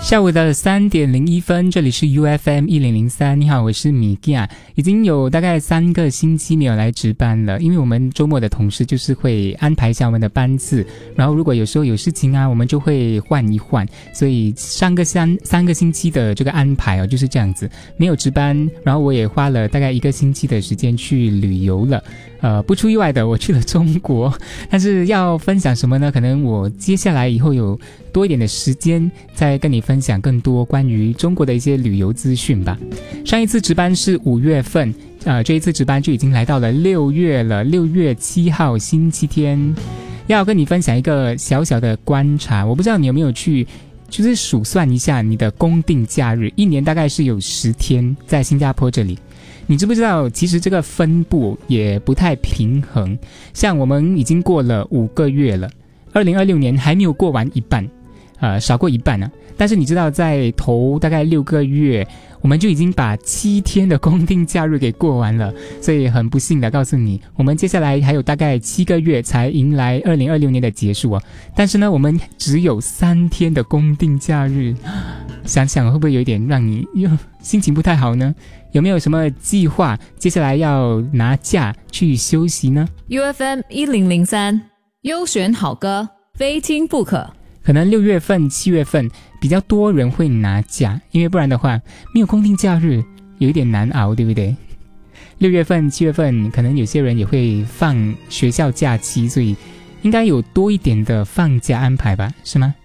下午的3:01，这里是 UFM 1003。你好，我是米亚。已经有大概3个星期没有来值班了，因为我们周末的同事就是会安排一下我们的班次，然后如果有时候有事情啊，我们就会换一换，所以上个三个星期的这个安排哦就是这样子，没有值班，然后我也花了大概1个星期的时间去旅游了。不出意外的，我去了中国，但是要分享什么呢？可能我接下来以后有多一点的时间，再跟你分享更多关于中国的一些旅游资讯吧。上一次值班是5月份，这一次值班就已经来到了6月了，6月7号星期天，要跟你分享一个小小的观察。我不知道你有没有去，就是数算一下你的公定假日，一年大概是有10天，在新加坡这里。你知不知道其实这个分布也不太平衡，像我们已经过了5个月了，2026年还没有过完一半，少过一半啊。但是你知道在头大概6个月，我们就已经把7天的公定假日给过完了，所以很不幸的告诉你，我们接下来还有大概7个月才迎来2026年的结束哦。但是呢，我们只有3天的公定假日，想想会不会有一点让你心情不太好呢？有没有什么计划接下来要拿假去休息呢？ UFM 1003优选好歌，非听不可。 可能6月份7月份比较多人会拿假，因为不然的话没有公定假日有一点难熬，对不对？6月份7月份可能有些人也会放学校假期，所以应该有多一点的放假安排吧，是吗？